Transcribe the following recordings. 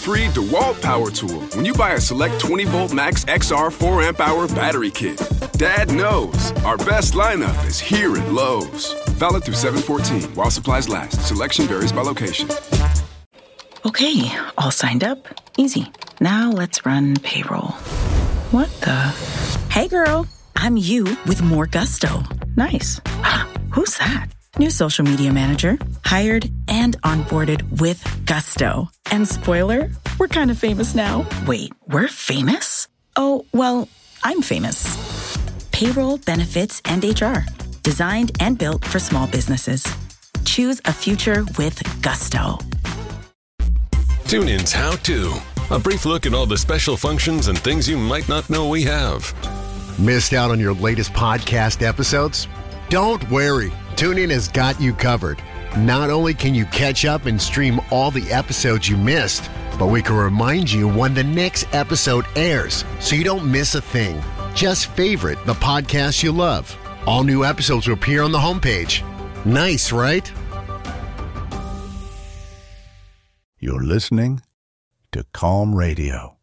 free DeWalt power tool when you buy a select 20-volt Max XR 4-amp-hour battery kit. Dad knows our best lineup is here at Lowe's. Valid through 7/14 while supplies last. Selection varies by location. Okay, all signed up. Easy. Now let's run payroll. What the? Hey girl, I'm you with more gusto. Nice. Who's that? New social media manager. Hired and onboarded with gusto. And spoiler, we're kind of famous now. Wait, we're famous? Oh, well, I'm famous. Payroll, benefits, and HR. Designed and built for small businesses. Choose a future with gusto. TuneIn's How To. A brief look at all the special functions and things you might not know we have. Missed out on your latest podcast episodes? Don't worry. TuneIn has got you covered. Not only can you catch up and stream all the episodes you missed, but we can remind you when the next episode airs so you don't miss a thing. Just favorite the podcast you love. All new episodes will appear on the homepage. Nice, right? You're listening to Calm Radio.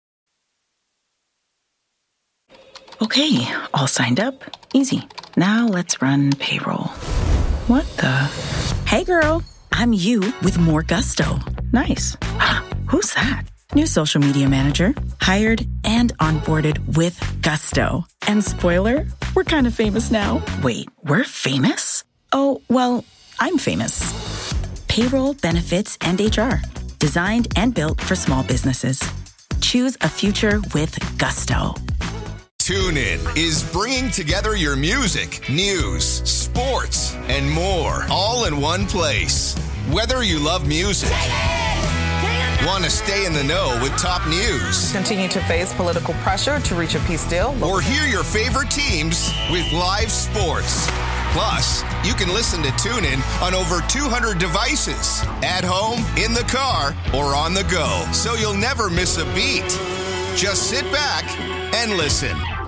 Okay, all signed up. Easy. Now let's run payroll. What the? Hey girl, I'm you with more gusto. Nice. Who's that? New social media manager. Hired and onboarded with gusto. And spoiler, we're kind of famous now. Wait, we're famous? Oh, well, I'm famous. Payroll, benefits, and HR. Designed and built for small businesses. Choose a future with gusto. TuneIn is bringing together your music, news, sports, and more, all in one place. Whether you love music, want to stay in the know with top news, continue to face political pressure to reach a peace deal, or hear your favorite teams with live sports. Plus, you can listen to TuneIn on over 200 devices, at home, in the car, or on the go, so you'll never miss a beat. Just sit back and listen.